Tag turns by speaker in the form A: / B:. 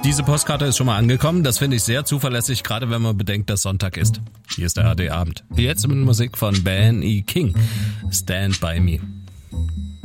A: Diese Postkarte ist schon mal angekommen. Das finde ich sehr zuverlässig, gerade wenn man bedenkt, dass Sonntag ist. Hier ist der ARD Abend. Jetzt mit Musik von Ben E. King. Stand By Me.